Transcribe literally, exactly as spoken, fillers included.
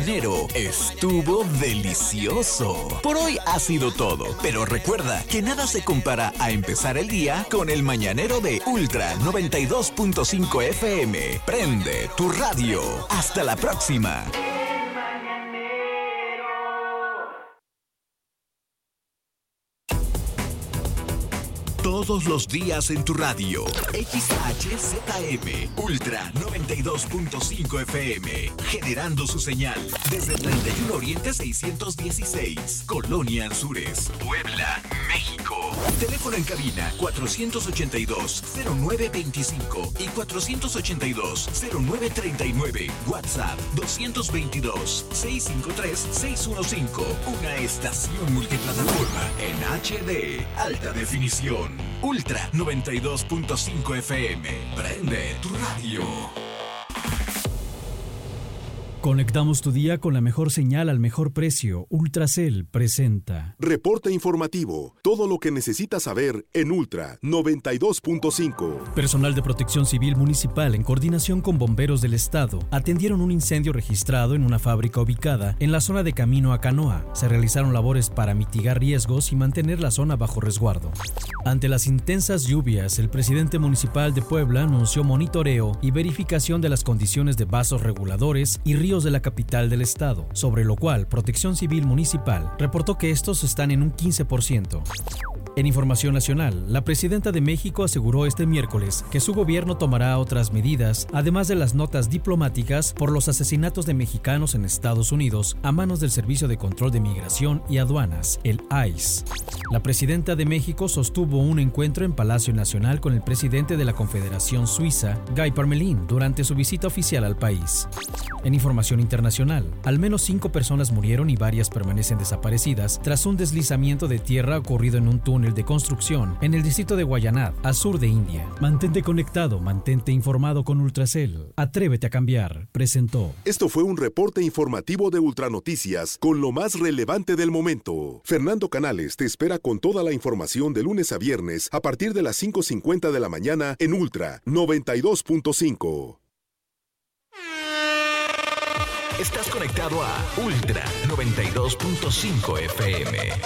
mañanero estuvo delicioso. Por hoy ha sido todo, pero recuerda que nada se compara a empezar el día con el mañanero de Ultra noventa y dos punto cinco F M. Prende tu radio. Hasta la próxima. Todos los días en tu radio. X H Z M Ultra noventa y dos punto cinco F M. Generando su señal desde treinta y uno Oriente seiscientos dieciséis. Colonia Anzures, Puebla, México. Teléfono en cabina cuatrocientos ochenta y dos, cero nueve veinticinco y cuatrocientos ochenta y dos, cero nueve treinta y nueve. WhatsApp doscientos veintidós, seiscientos cincuenta y tres, seiscientos quince. Una estación multiplataforma en H D. Alta definición. Ultra noventa y dos punto cinco F M. Prende tu radio. Conectamos tu día con la mejor señal al mejor precio. Ultracel presenta Reporte informativo. Todo lo que necesitas saber en Ultra noventa y dos punto cinco. Personal de Protección Civil Municipal, en coordinación con bomberos del estado, atendieron un incendio registrado en una fábrica ubicada en la zona de Camino a Canoa. Se realizaron labores para mitigar riesgos y mantener la zona bajo resguardo. Ante las intensas lluvias, el presidente municipal de Puebla anunció monitoreo y verificación de las condiciones de vasos reguladores y ríos de la capital del estado, sobre lo cual Protección Civil Municipal reportó que estos están en un quince por ciento. En información nacional, la presidenta de México aseguró este miércoles que su gobierno tomará otras medidas, además de las notas diplomáticas por los asesinatos de mexicanos en Estados Unidos a manos del Servicio de Control de Migración y Aduanas, el I C E. La presidenta de México sostuvo un encuentro en Palacio Nacional con el presidente de la Confederación Suiza, Guy Parmelin, durante su visita oficial al país. En información internacional, al menos cinco personas murieron y varias permanecen desaparecidas tras un deslizamiento de tierra ocurrido en un túnel de construcción en el distrito de Wayanad, al sur de India. Mantente conectado, mantente informado con Ultracel. Atrévete a cambiar, presentó. Esto fue un reporte informativo de Ultranoticias con lo más relevante del momento. Fernando Canales te espera con toda la información de lunes a viernes a partir de las cinco cincuenta de la mañana en Ultra noventa y dos punto cinco. Estás conectado a Ultra noventa y dos punto cinco F M.